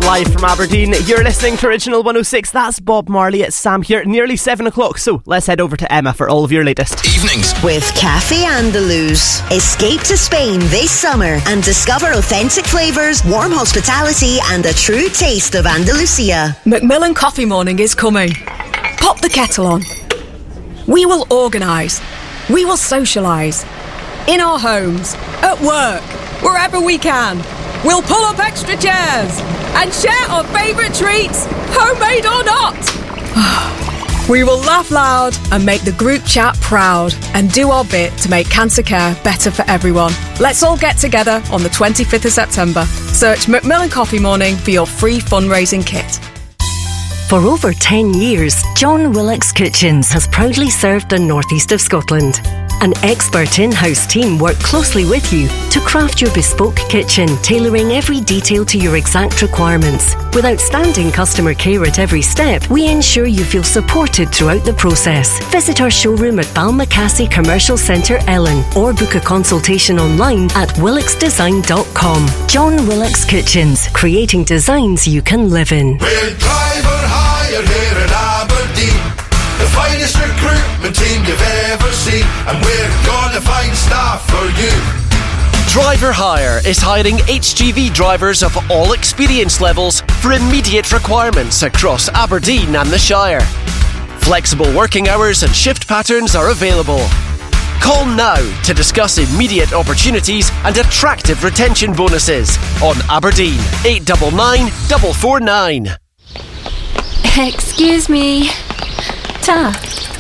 Live from Aberdeen, you're listening to Original 106. That's Bob Marley. It's Sam here, nearly 7 o'clock. So let's head over to Emma for all of your latest. Evenings with Café Andaluz. Escape to Spain this summer and discover authentic flavours, warm hospitality and a true taste of Andalusia. Macmillan Coffee Morning is coming. Pop the kettle on. We will organise. We will socialise. In our homes, at work, wherever we can. We'll pull up extra chairs and share our favourite treats, homemade or not. We will laugh loud and make the group chat proud and do our bit to make cancer care better for everyone. Let's all get together on the 25th of September. Search Macmillan Coffee Morning for your free fundraising kit. For over 10 years, John Willock's Kitchens has proudly served the northeast of Scotland. An expert in-house team work closely with you to craft your bespoke kitchen, tailoring every detail to your exact requirements. With outstanding customer care at every step, we ensure you feel supported throughout the process. Visit our showroom at Balmacassey Commercial Centre, Ellen, or book a consultation online at willocksdesign.com. John Willock's Kitchens, creating designs you can live in. We're driver hire here in Aberdeen. The finest recruitment team you've ever seen, and we're gonna find staff for you. Driver Hire is hiring HGV drivers of all experience levels for immediate requirements across Aberdeen and the Shire. Flexible working hours and shift patterns are available. Call now to discuss immediate opportunities and attractive retention bonuses on Aberdeen 899 449. Excuse me. Ta.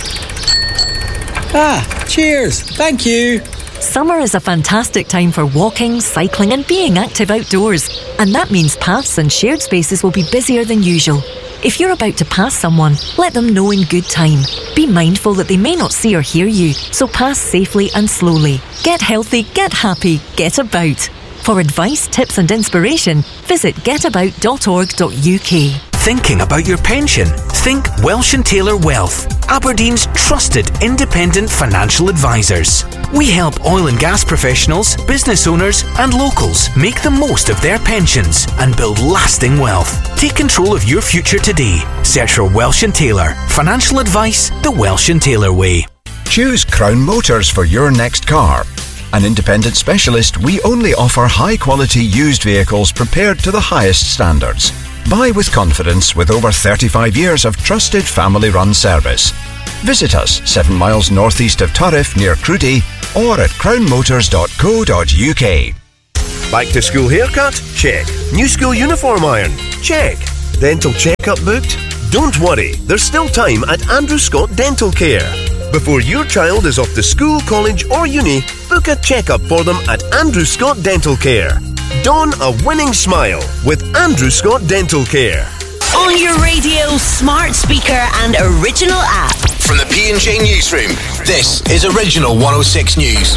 Cheers. Thank you. Summer is a fantastic time for walking, cycling and being active outdoors. And that means paths and shared spaces will be busier than usual. If you're about to pass someone, let them know in good time. Be mindful that they may not see or hear you, so pass safely and slowly. Get healthy, get happy, get about. For advice, tips and inspiration, visit getabout.org.uk. Thinking about your pension? Think Welsh & Taylor Wealth, Aberdeen's trusted independent financial advisors. We help oil and gas professionals, business owners and locals make the most of their pensions and build lasting wealth. Take control of your future today. Search for Welsh & Taylor. Financial advice the Welsh & Taylor way. Choose Crown Motors for your next car. An independent specialist, we only offer high-quality used vehicles prepared to the highest standards. Buy with confidence with over 35 years of trusted family-run service. Visit us 7 miles northeast of Turriff near Cruddy or at crownmotors.co.uk. Back to school haircut? Check. New school uniform iron? Check. Dental checkup booked? Don't worry, there's still time at Andrew Scott Dental Care. Before your child is off to school, college or uni, book a checkup for them at Andrew Scott Dental Care. Don a winning smile with Andrew Scott Dental Care. On your radio, smart speaker and original app. From the P&J Newsroom, this is Original 106 News.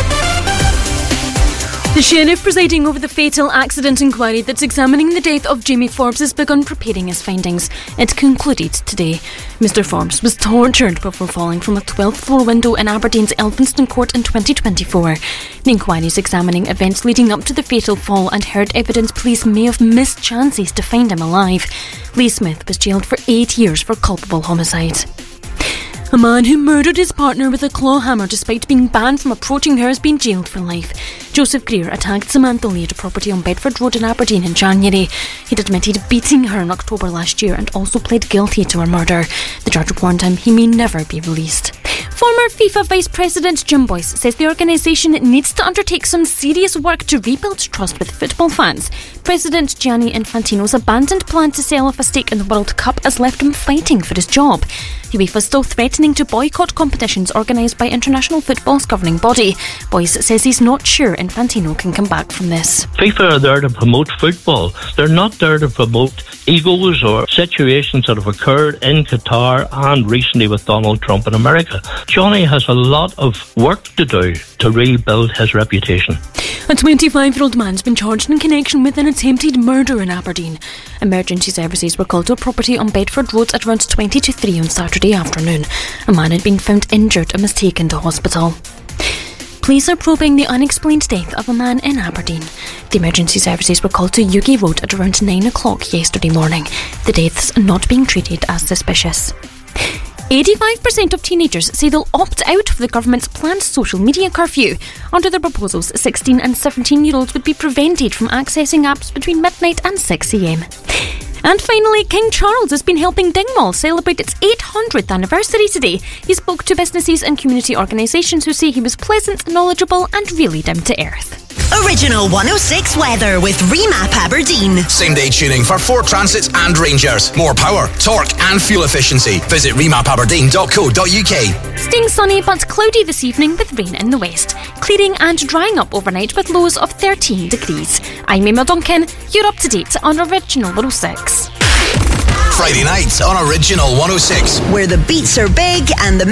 The Sheriff presiding over the fatal accident inquiry that's examining the death of Jamie Forbes has begun preparing his findings. It concluded today. Mr Forbes was tortured before falling from a 12th floor window in Aberdeen's Elphinstone Court in 2024. The inquiry is examining events leading up to the fatal fall and heard evidence police may have missed chances to find him alive. Lee Smith was jailed for 8 years for culpable homicide. A man who murdered his partner with a claw hammer despite being banned from approaching her has been jailed for life. Joseph Greer attacked Samantha Lee at a property on Bedford Road in Aberdeen in January. He'd admitted beating her in October last year and also pled guilty to her murder. The judge warned him he may never be released. Former FIFA Vice President Jim Boyce says the organisation needs to undertake some serious work to rebuild trust with football fans. President Gianni Infantino's abandoned plan to sell off a stake in the World Cup has left him fighting for his job. UEFA is still threatening to boycott competitions organised by international football's governing body. Boyce says he's not sure Infantino can come back from this. FIFA are there to promote football. They're not there to promote egos or situations that have occurred in Qatar and recently with Donald Trump in America. Johnny has a lot of work to do to rebuild his reputation. A 25-year-old man's been charged in connection with an attempted murder in Aberdeen. Emergency services were called to a property on Bedford Road at around 20 to 3 on Saturday afternoon. A man had been found injured and was taken to hospital. Police are probing the unexplained death of a man in Aberdeen. The emergency services were called to Yugi Road at around 9 o'clock yesterday morning. The deaths not being treated as suspicious. 85% of teenagers say they'll opt out of the government's planned social media curfew. Under the proposals, 16 and 17-year-olds would be prevented from accessing apps between midnight and 6 a.m. And finally, King Charles has been helping Dingwall celebrate its 800th anniversary today. He spoke to businesses and community organisations who say he was pleasant, knowledgeable and really down to earth. Original 106 weather with Remap Aberdeen. Same day tuning for Ford Transits and Rangers. More power, torque and fuel efficiency. Visit remapaberdeen.co.uk. Staying sunny but cloudy this evening with rain in the west. Clearing and drying up overnight with lows of 13 degrees. I'm Emma Duncan. You're up to date on Original 106. Friday nights on Original 106. Where the beats are big and the